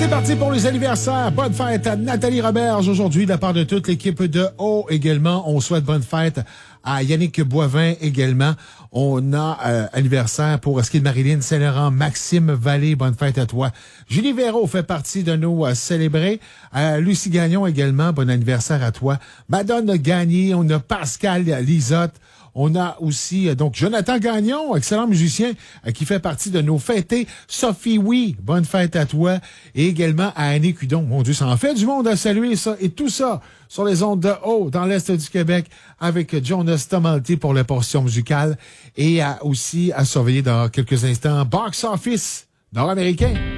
C'est parti pour les anniversaires. Bonne fête à Nathalie Roberge aujourd'hui de la part de toute l'équipe de Haut également. On souhaite bonne fête à Yannick Boivin également. On a anniversaire pour ce qui est de Marilyn Saint-Laurent, Maxime Vallée, bonne fête à toi. Julie Véraud fait partie de nos célébrés. Lucie Gagnon également, bon anniversaire à toi. Madone Gagné, on a Pascal Lisotte. On a aussi donc Jonathan Gagnon, excellent musicien, qui fait partie de nos fêtés. Sophie Oui, bonne fête à toi. Et également à Annie Cudon. Mon Dieu, ça en fait du monde à saluer ça. Et tout ça sur les ondes de Haut, dans l'Est du Québec, avec Jonas Tomalty pour la portion musicale. Et aussi à surveiller dans quelques instants Box Office nord-américain.